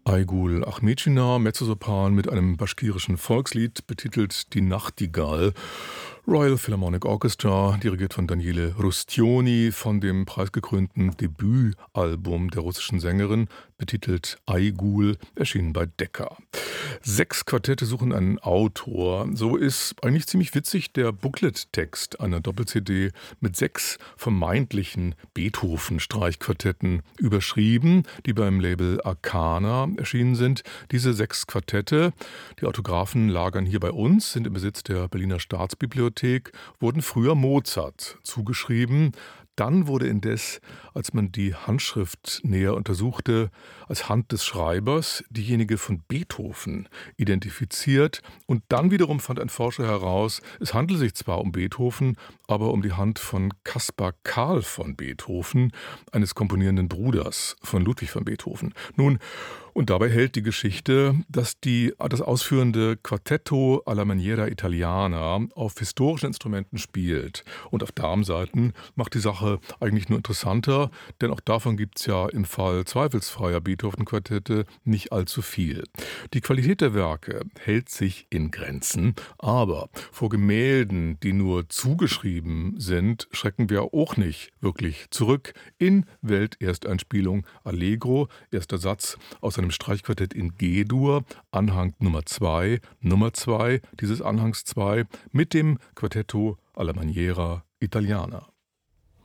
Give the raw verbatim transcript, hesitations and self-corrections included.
Aygul Ahmetschina, Mezzosopran mit einem baschkirischen Volkslied, betitelt Die Nachtigall. Royal Philharmonic Orchestra, dirigiert von Daniele Rustioni, von dem preisgekrönten Debütalbum der russischen Sängerin, betitelt Aygul, erschienen bei Decca. Sechs Quartette suchen einen Autor. So ist eigentlich ziemlich witzig der Booklet-Text einer Doppel-C D mit sechs vermeintlichen Beethoven-Streichquartetten überschrieben, die beim Label Arcana erschienen sind. Diese sechs Quartette, die Autographen lagern hier bei uns, sind im Besitz der Berliner Staatsbibliothek, wurden früher Mozart zugeschrieben. Dann wurde indes, als man die Handschrift näher untersuchte, als Hand des Schreibers diejenige von Beethoven identifiziert. Und dann wiederum fand ein Forscher heraus, es handelt sich zwar um Beethoven, aber um die Hand von Caspar Karl von Beethoven, eines komponierenden Bruders von Ludwig von Beethoven. Nun, und dabei hält die Geschichte, dass die, das ausführende Quartetto alla maniera italiana auf historischen Instrumenten spielt. Und auf Darmsaiten macht die Sache eigentlich nur interessanter, denn auch davon gibt es ja im Fall zweifelsfreier Beethoven-Quartette nicht allzu viel. Die Qualität der Werke hält sich in Grenzen, aber vor Gemälden, die nur zugeschrieben sind, schrecken wir auch nicht wirklich zurück. In Weltersteinspielung Allegro, erster Satz aus einem Streichquartett in G-Dur, Anhang Nummer zwei, Nummer zwei dieses Anhangs zwei mit dem Quartetto alla maniera italiana.